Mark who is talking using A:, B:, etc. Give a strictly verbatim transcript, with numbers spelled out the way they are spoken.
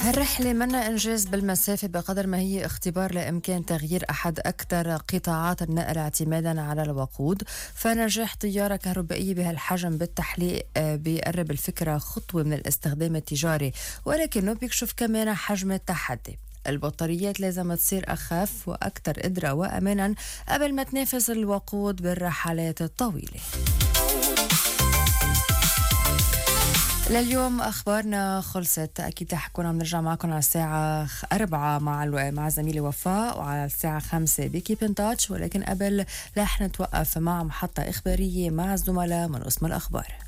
A: هالرحلة منا إنجاز بالمسافة بقدر ما هي اختبار لإمكان تغيير أحد أكثر قطاعات النقل اعتمادا على الوقود. فنجاح طيارة كهربائية بهالحجم بالتحليق آه، بيقرب الفكرة خطوة من الاستخدام التجاري، ولكنه بيكشف كمان حجم التحدي. البطاريات لازم تصير أخف وأكثر قدرة وأمانا قبل ما تنافس الوقود بالرحلات الطويلة. لليوم أخبارنا خلصت، أكيد رح نكون عم نرجع معكم على الساعة أربعة مع الو... مع زميلي وفاء، وعلى الساعة خمسة بكيب ان تاتش، ولكن قبل رح نتوقف مع محطة إخبارية مع الزملاء من قسم الأخبار.